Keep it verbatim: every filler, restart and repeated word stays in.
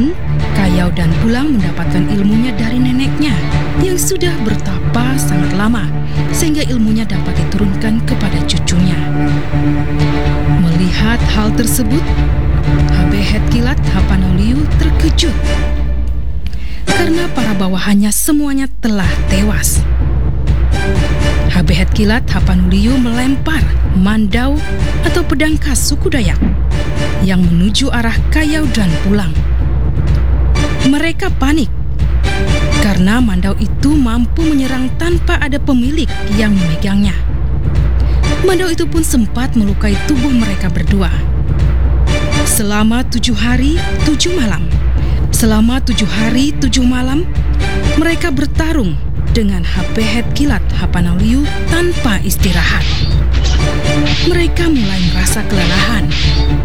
Namun, Kayau dan Pulang mendapatkan ilmunya dari neneknya yang sudah bertapa sangat lama, sehingga ilmunya dapat diturunkan kepada cucunya. Melihat hal tersebut, Habehet-Kilat Hapanoliu terkejut karena para bawahannya semuanya telah tewas. Habehet-Kilat Hapanoliu melempar mandau atau pedang khas suku Dayak yang menuju arah Kayau dan Pulang. Mereka panik karena mandau itu mampu menyerang tanpa ada pemilik yang memegangnya. Mandau itu pun sempat melukai tubuh mereka berdua. Selama tujuh hari, tujuh malam, selama tujuh hari, tujuh malam, mereka bertarung dengan Habehet-Kilat Hapanoliu tanpa istirahat. Mereka mulai merasa kelelahan.